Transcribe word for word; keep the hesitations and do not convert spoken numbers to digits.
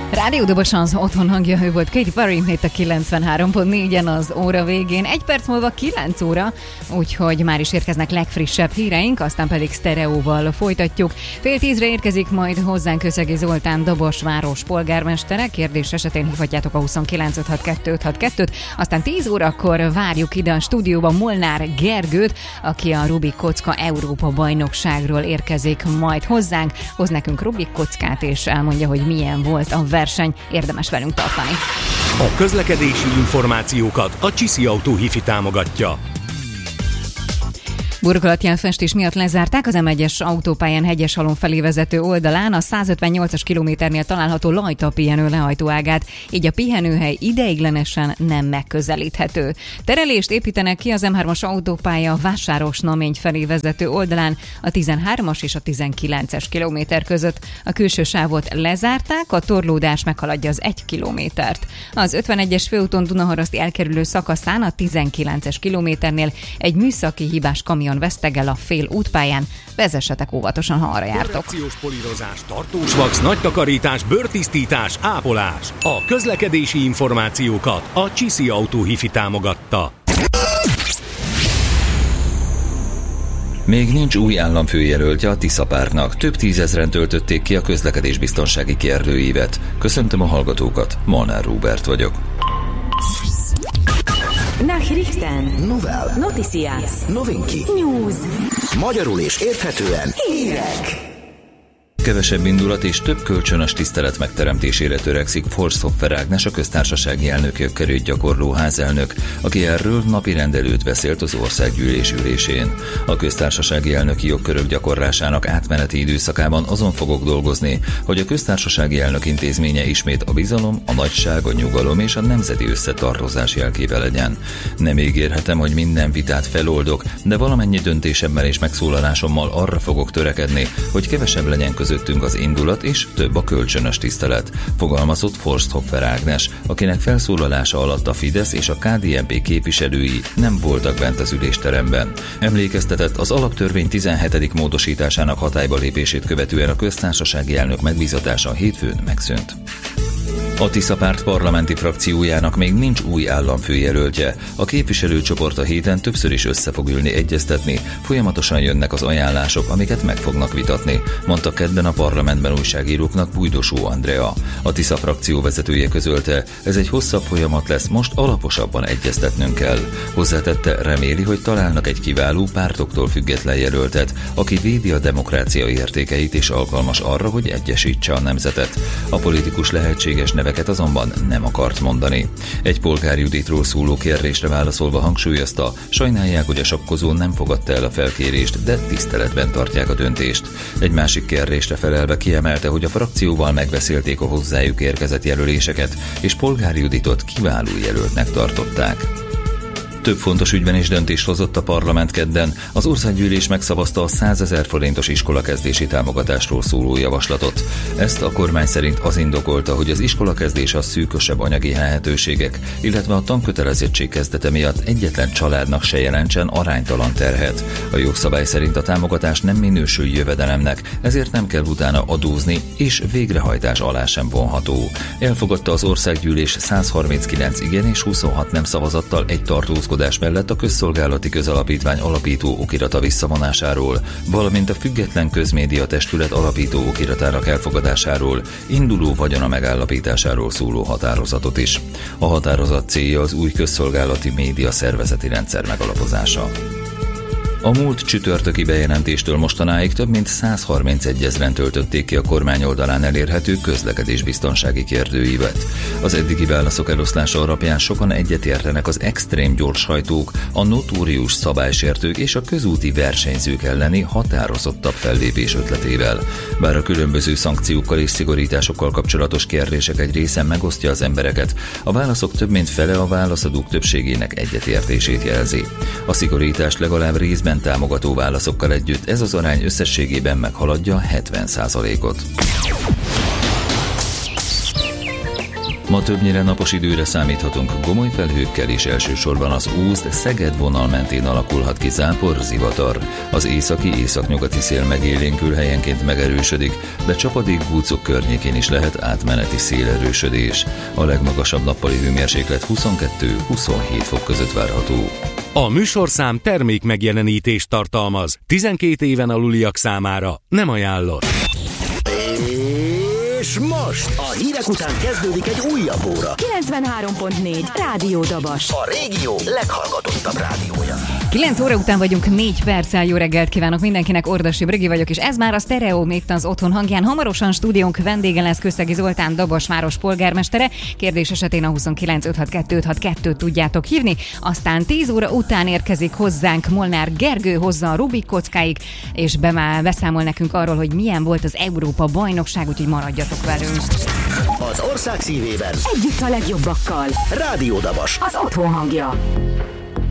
Rádió Dobos az otthon hangja, ő volt Katy Perry, itt a kilencvenhárom pont négyen az óra végén. Egy perc múlva kilenc óra, úgyhogy már is érkeznek legfrissebb híreink, aztán pedig sztereóval folytatjuk. Fél tízre érkezik majd hozzánk Összegi Zoltán, Dobos város polgármestere. Kérdés esetén hívhatjátok a huszonkilenc ötvenhat kettő ötvenkettőt. Aztán tíz órakor várjuk ide a stúdióba Molnár Gergőt, aki a Rubik kocka Európa bajnokságról érkezik majd hozzánk. Hoz nekünk Rubik kockát, és elmondja, hogy milyen volt a verseny. Érdemes velünk tartani. A közlekedési információkat a Csiszi Autó Hifi támogatja. Burkolatjelfestés miatt lezárták az em egyes autópályán Hegyeshalom felé vezető oldalán a százötvennyolcas kilométernél található Lajta pihenő lehajtóágát, így a pihenőhely ideiglenesen nem megközelíthető. Terelést építenek ki az em hármas autópálya Vásáros-Namény felé vezető oldalán a tizenhármas és a tizenkilences kilométer között. A külső sávot lezárták, a torlódás meghaladja az egy kilométert. Az ötvenegyes főúton Dunaharaszti elkerülő szakaszán a tizenkilences kilométernél egy műszaki hibás kamion vesztegel a fél útpályán. Vezessetek óvatosan, ha arra jártok. Korrekciós polírozás, tartós vax, nagy takarítás, bőrtisztítás, ápolás. A közlekedési információkat a Csiszi Autó Hifi támogatta. Még nincs új államfőjelöltje a Tisza pártnak. Több tízezren töltötték ki a közlekedésbiztonsági kérdőívet. Köszöntöm a hallgatókat, Molnár Róbert vagyok. Nachrichten. Novel. Noticias. Novinki. News. Magyarul és érthetően. Hírek. Kevesebb indulat és több kölcsönös tisztelet megteremtésére törekszik Forsthofer Ágnes, a köztársasági elnök jogkörét gyakorló házelnök, aki erről napi rendelőt beszélt az országgyűlés ülésén. A köztársasági elnöki jogkörök gyakorlásának átmeneti időszakában azon fogok dolgozni, hogy a köztársasági elnök intézménye ismét a bizalom, a nagyság, a nyugalom és a nemzeti összetartozás jelképe legyen. Nem ígérhetem, hogy minden vitát feloldok, de valamennyi döntésemmel és megszólalásommal arra fogok törekedni, hogy kevesebb legyen közöttünk az indulat és több a kölcsönös tisztelet, fogalmazott Forsthofer Ágnes, akinek felszólalása alatt a Fidesz és a ká dé en pé képviselői nem voltak bent az ülésteremben. Emlékeztetett, az alaptörvény tizenhetedik módosításának hatályba lépését követően a köztársasági elnök megbízatása hétfőn megszűnt. A Tisza párt parlamenti frakciójának még nincs új államfőjelöltje. A képviselőcsoport a héten többször is össze fog ülni egyeztetni, folyamatosan jönnek az ajánlások, amiket meg fognak vitatni, mondta kedden a parlamentben újságíróknak Bújdosó Andrea. A Tisza frakció vezetője közölte, ez egy hosszabb folyamat lesz, most alaposabban egyeztetnünk kell. Hozzátette, reméli, hogy találnak egy kiváló, pártoktól független jelöltet, aki védi a demokrácia értékeit és alkalmas arra, hogy egyesítse a nemzetet. A politikus lehetséges neve azonban nem akart mondani. Egy Polgár Juditról szóló kérdésre válaszolva hangsúlyozta, sajnálják, hogy a sakkozó nem fogadta el a felkérést, de tiszteletben tartják a döntést. Egy másik kérdésre felelve kiemelte, hogy a frakcióval megbeszélték a hozzájuk érkezett jelöléseket, és Polgár Juditot kiváló jelöltnek tartották. Több fontos ügyben is döntést hozott a parlament kedden. Az országgyűlés megszavazta a százezer forintos iskolakezdési támogatásról szóló javaslatot. Ezt a kormány szerint az indokolta, hogy az iskolakezdés a szűkösebb anyagi lehetőségek, illetve a tankötelezettség kezdete miatt egyetlen családnak se jelentsen aránytalan terhet. A jogszabály szerint a támogatás nem minősül jövedelemnek, ezért nem kell utána adózni, és végrehajtás alá sem vonható. Elfogadta az országgyűlés százharminckilenc igen és huszonhat nem szavazattal egy tartózkodás mellett a Közszolgálati Közalapítvány alapító okirata visszavonásáról, valamint a Független Közmédia Testület alapító okiratának elfogadásáról, induló vagyona megállapításáról szóló határozatot is. A határozat célja az új közszolgálati média szervezeti rendszer megalapozása. A múlt csütörtöki bejelentéstől mostanáig több mint százharmincegy ezren töltötték ki a kormány oldalán elérhető közlekedésbiztonsági kérdőívet. Az eddigi válaszok eloszlása alapján sokan egyetértenek az extrém gyorshajtók, a notórius szabálysértők és a közúti versenyzők elleni határozottabb fellépés ötletével. Bár a különböző szankciókkal és szigorításokkal kapcsolatos kérdések egy része megosztja az embereket, a válaszok több mint fele a válaszadók többségének egyetértését jelzi. A szigorítást legalább részben támogató válaszokkal együtt ez az arány összességében meghaladja hetven százalékot. Ma többnyire napos időre számíthatunk, gomoly felhőkkel és elsősorban az Ózd-Szeged vonal mentén alakulhat ki zápor, zivatar. Az északi északnyugati szél megélénkül, helyenként megerősödik, de csapadékgúcok környékén is lehet átmeneti szélerősödés. A legmagasabb nappali hőmérséklet huszonkettő-huszonhét fok között várható. A műsorszám termék megjelenítést tartalmaz. tizenkét éven aluliak számára nem ajánlott. És most a hírek után kezdődik egy újabb óra. kilencvenhárom pont négy Rádió Dabas. A régió leghallgatottabb rádiója. kilenc óra után vagyunk, négy perccel. Jó reggelt kívánok mindenkinek, Ordasi Brigi vagyok, és ez már a Stereo itt az otthon hangján. Hamarosan stúdiónk vendége lesz Kőszegi Zoltán, Dabas város polgármestere. Kérdés esetén a huszonkilenc ötvenhat ötvenhat tudjátok hívni. Aztán tíz óra után érkezik hozzánk Molnár Gergő, hozza a Rubik kockáig, és be beszámol nekünk arról, hogy milyen volt az Európa bajnokság, úgyhogy maradjatok velünk. Az ország szívében Együtt a legjobbakkal. Rádió Dabas. Az otthon hangja.